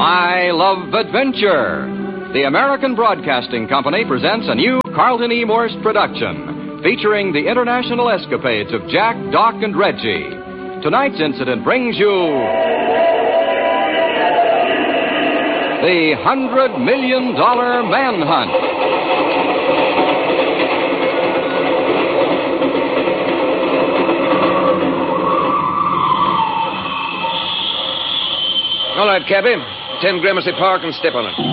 I Love Adventure. The American Broadcasting Company presents a new Carlton E. Morse production featuring the international escapades of Jack, Doc, and Reggie. Tonight's incident brings you the $100 Million Manhunt. All right, Cappy. 10 Gramercy Park and step on it.